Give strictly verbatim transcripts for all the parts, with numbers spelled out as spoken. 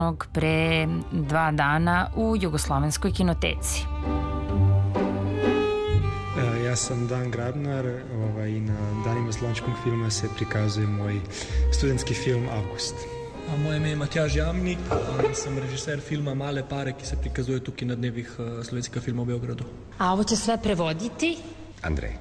pre dva dana u Jugoslovenskoj kinoteci. Ja sam Dan Grabnar ovaj, i na danima slovenskog filma se prikazuje moj studentski film Avgust. Moje ime je Matjaž Jamnik, sem režiser filma Male pare, ki se prikazuje tukaj na dnevih slovenskega filma u Beogradu. A ovo će sve prevoditi? Andrej.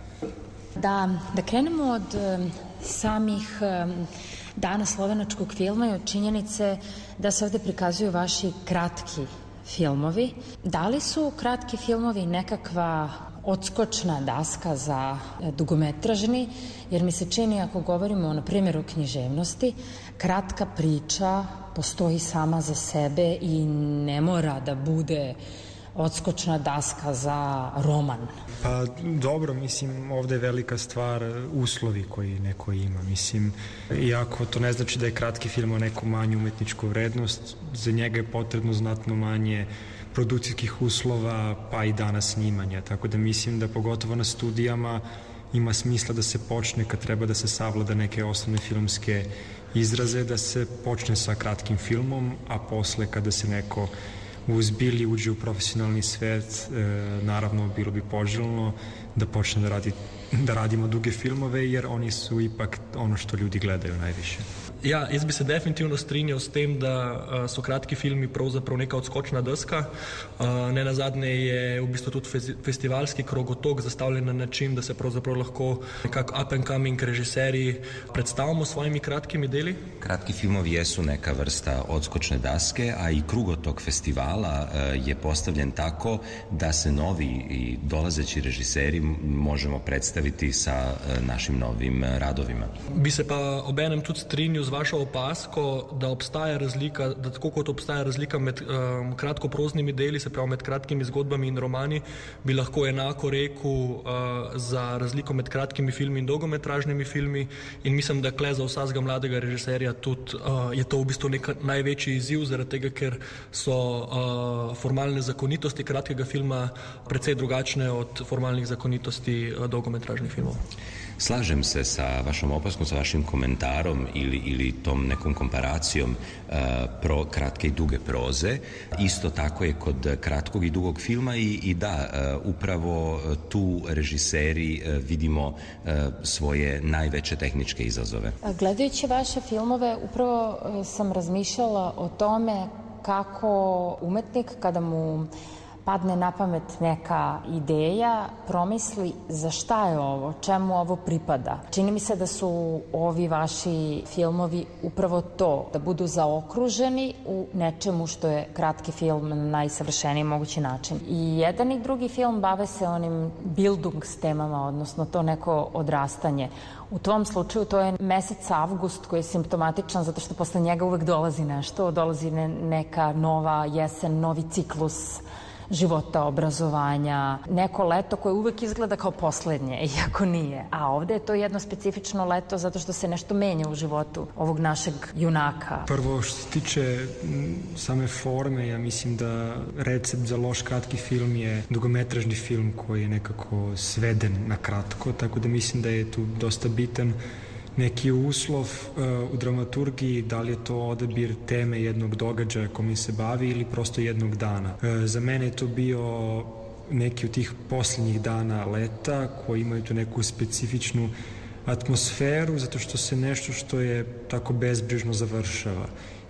Da, da krenemo od um, samih um, dana slovenačkog filma i od činjenice da se ovde prikazuju vaši kratki filmovi. Da li su kratki filmovi nekakva odskočna daska za dugometražni, jer mi se čini, ako govorimo na primjeru književnosti, kratka priča postoji sama za sebe i ne mora da bude odskočna daska za roman. Pa dobro, mislim, ovde je velika stvar uslovi koji neko ima. Mislim, iako to ne znači da je kratki film o neku manju umetničku vrednost, za njega je potrebno znatno manje produkcijskih uslova, pa i dana snimanja. Tako da mislim da pogotovo na studijama ima smisla da se počne kad treba da se savlada neke osnovne filmske izraze, da se počne sa kratkim filmom, a posle kada se neko uzbili, uđe u profesionalni svet, e, naravno bilo bi poželjno da počne da, radi, da radimo duge filmove, jer oni su ipak ono što ljudi gledaju najviše. Ja, jaz bi se definitivno strinjal s tem, da uh, so kratki filmi pravzaprav neka odskočna deska. Uh, ne nazadnje je v bistvu tudi fez, festivalski krogotok zastavljen na način, da se pravzaprav lahko nekako up and coming režiserji predstavimo s svojimi kratkimi deli. Kratki filmovi jesu neka vrsta odskočne daske, a i krugotok festivala uh, je postavljen tako da se novi i dolazeći režiseri možemo predstaviti sa uh, našim novim uh, radovima. Bi se pa obenem tudi strinjal z vašo opasko, da obstaja razlika, da tako kot obstaja razlika med um, kratkoproznimi deli, se pravi med kratkimi zgodbami in romani, bi lahko enako rekel uh, za razliko med kratkimi filmi in dolgometražnimi filmi, in mislim, da kle za vsakega mladega režiserja tudi uh, je to v bistvu nek največji izziv, zaradi tega, ker so uh, formalne zakonitosti kratkega filma precej drugačne od formalnih zakonitosti uh, dolgometražnih filmov. Slažem se sa vašom opaskom, sa vašim komentarom ili, ili tom nekom komparacijom uh, pro kratke i duge proze. Isto tako je kod kratkog i dugog filma i, i da, uh, upravo tu režiseri uh, vidimo uh, svoje najveće tehničke izazove. Gledajući vaše filmove, upravo sam razmišljala o tome kako umetnik kada mu padne na pamet neka ideja, promisli za šta je ovo, čemu ovo pripada. Čini mi se da su ovi vaši filmovi upravo to, da budu zaokruženi u nečemu što je kratki film na najsavršeniji mogući način. I jedan i drugi film bave se onim bildungs temama, odnosno to neko odrastanje. U tom slučaju to je mesec avgust koji je simptomatičan zato što posle njega uvek dolazi nešto, dolazi neka nova jesen, novi ciklus života, obrazovanja, neko leto koje uvek izgleda kao poslednje, iako nije. A ovde je to jedno specifično leto zato što se nešto menja u životu ovog našeg junaka. Prvo, što se tiče same forme, ja mislim da recept za loš kratki film je dugometražni film koji je nekako sveden na kratko, tako da mislim da je tu dosta bitan neki uslov uh, u dramaturgiji, da li je to odabir teme jednog događaja kome se bavi ili prosto jednog dana. Uh, za mene je to bio neki od tih posljednjih dana leta koji imaju tu neku specifičnu atmosferu zato što se nešto što je tako bezbrižno završava.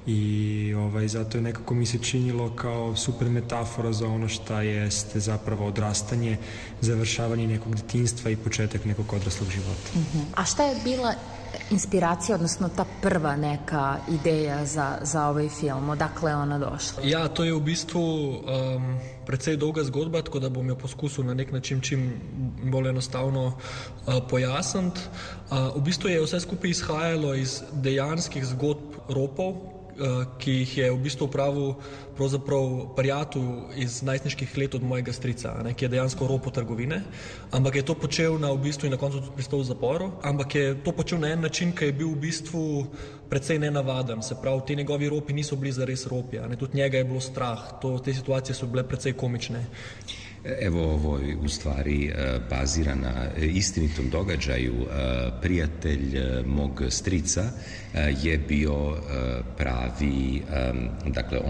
I ovaj, zato je nekako mi se činilo kao super metafora za ono šta jeste zapravo odrastanje, završavanje nekog detinjstva i početak nekog odraslog života. Uh-huh. A šta je bila inspiracija, odnosno ta prva neka ideja za, za ovaj film? Odakle je ona došla? Ja, to je v bistvu um, precej dolga zgodba, tako da bom jo poskusil na nek način čim bolj enostavno uh, pojasniti. Uh, v bistvu je vse skupaj izhajalo iz dejanskih zgodb ropov, ki jih je v bistvu upravil pravzaprav prijatelj iz najstniških let od mojega strica, ne, ki je dejansko ropal trgovine, ampak je to počel na v bistvu in na koncu tudi pristal v zaporu, ampak je to počel na en način, ki je bil v bistvu precej nenavaden, se pravi, ti njegovi ropi niso bili zares ropi, ne, tudi njega je bilo strah, to, te situacije so bile precej komične. Evo, ovo u stvari bazira na istinitom događaju. Prijatelj mog strica je bio pravi, dakle